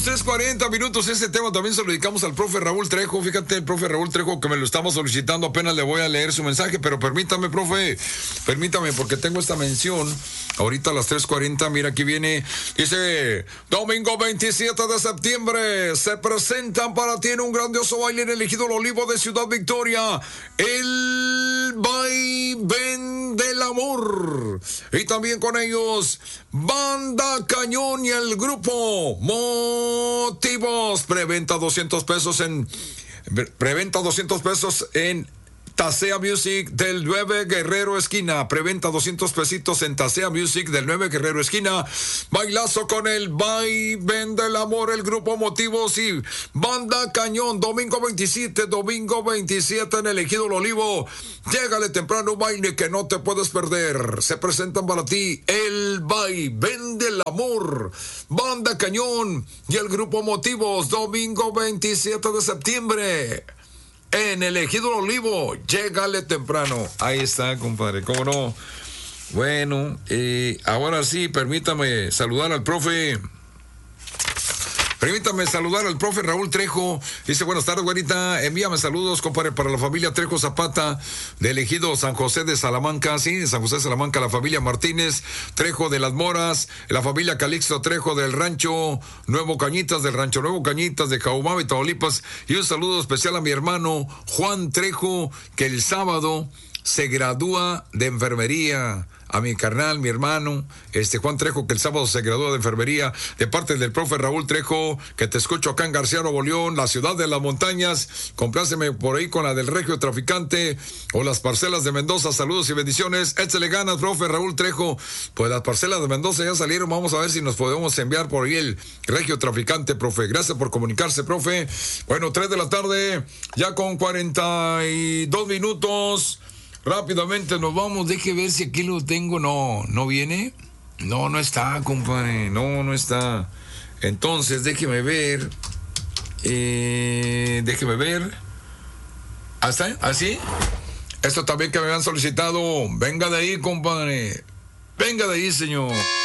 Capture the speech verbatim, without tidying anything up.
tres cuarenta minutos, ese tema también se lo dedicamos al profe Raúl Trejo. Fíjate, el profe Raúl Trejo que me lo estamos solicitando, apenas le voy a leer su mensaje, pero permítame, profe, permítame, porque tengo esta mención. Ahorita a las tres cuarenta, mira, aquí viene, dice, domingo veintisiete de septiembre, se presentan para ti en un grandioso baile en el Ejido El Olivo de Ciudad Victoria, el Vaivén del Amor. Y también con ellos, Banda Cañón y el grupo Motivos. Preventa doscientos pesos en, preventa doscientos pesos en Tasea Music del nueve Guerrero Esquina. Preventa doscientos pesitos en Tasea Music del nueve Guerrero Esquina. Bailazo con el Vaivén del Amor, el grupo Motivos y Banda Cañón. Domingo veintisiete, domingo veintisiete en el Ejido El Olivo. Llégale temprano, un baile que no te puedes perder. Se presentan para ti el Vaivén del Amor, Banda Cañón y el grupo Motivos. Domingo veintisiete de septiembre. En el Ejido El Olivo, llégale temprano. Ahí está, compadre, ¿cómo no? Bueno, eh, ahora sí, permítame saludar al profe. Permítame saludar al profe Raúl Trejo. Dice, buenas tardes, güerita. Envíame saludos, compadre, para la familia Trejo Zapata, del Ejido San José de Salamanca. Sí, de San José de Salamanca, la familia Martínez Trejo de Las Moras, la familia Calixto Trejo del Rancho Nuevo Cañitas, del Rancho Nuevo Cañitas, de Caumave, Tamaulipas. Y un saludo especial a mi hermano Juan Trejo, que el sábado se gradúa de enfermería. A mi carnal, mi hermano, este Juan Trejo, que el sábado se graduó de enfermería, de parte del profe Raúl Trejo, que te escucho acá en García Nuevo León, la ciudad de las montañas. Compláceme por ahí con la del Regio Traficante o las parcelas de Mendoza. Saludos y bendiciones. Échale ganas, profe Raúl Trejo. Pues las parcelas de Mendoza ya salieron. Vamos a ver si nos podemos enviar por ahí el Regio Traficante, profe. Gracias por comunicarse, profe. Bueno, tres de la tarde, ya con cuarenta y dos minutos. Rápidamente nos vamos, deje ver si aquí lo tengo. No, ¿no viene? No, no está, compadre. No, no está. Entonces, déjeme ver. Eh, déjeme ver. ¿Hasta? ¿Así? Esto también que me habían solicitado. Venga de ahí, compadre. Venga de ahí, señor.